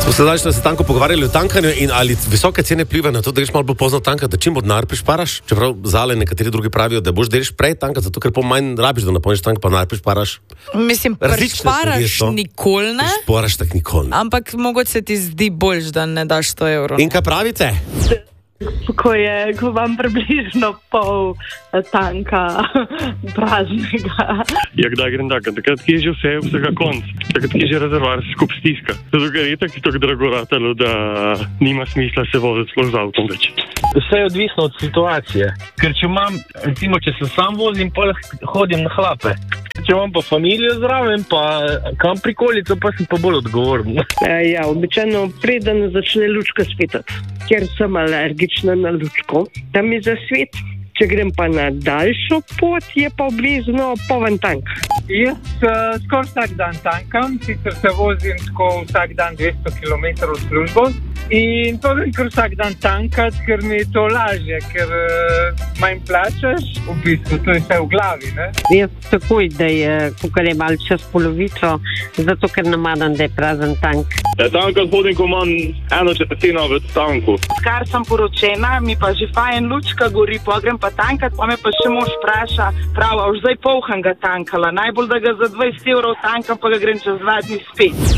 Smo se zdaj na sestanku pogovarjali o tankanju in ali visoke cene vplivajo na to, da greš malo bolj pozno tankati, da čim bolj denar prišparaš. Čeprav zale nekateri drugi pravijo, da boš deliš prej tankati, zato ker manj rabiš, da napolniš tank, pa denar prišparaš. Mislim, prišparaš nikoli ne. Prišparaš tak nikoli ne. Ampak mogoče se ti zdi boljš, da ne daš 100 evrov. In kaj pravite? Ko vam približno pol tanka praznega. Ja, kdaj grem tako? Takrat je že vsega konc. Takrat je že rezervar skup stiska. Zato ker je tako drago ratalo, da nima smisla se voziti sploh z avtom več. Vse je odvisno od situacije. Ker če imam, recimo, če se sam vozim, pa hodim na hlape. Če imam pa familijo zraven, pa kam prikolico, pa sem pa bolj odgovoren. Ja, običajno preden začne lučka svetati, ker sem alergična na lučko, da mi zasvet. Če grem pa na daljšo pot, je pa blizu poln tank. Jaz skoraj vsak dan tankam, sicer se vozim tako vsak dan 200 km v službo in to grem kar vsak dan tankat, ker mi je to lažje, ker manj plačaš, v bistvu to je vse v glavi, ne? Jaz takoj, da je, kukaj je malo čez polovico, zato ker namadam, da je prazen tank. Tankat hodim, ko imam eno četrtino v tanku. Kar sem poročena, mi pa že fajn lučka gori, pa grem pa tankat, pa me pa še mož vpraša, prav, a už zdaj polhan ga tankala, najbolj da ga za 20 evrov tankam, pa ga grem čez 2 dni spet.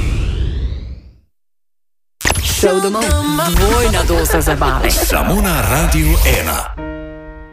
Šel domov, dvojna doza zabave. Samo na Radiu 1.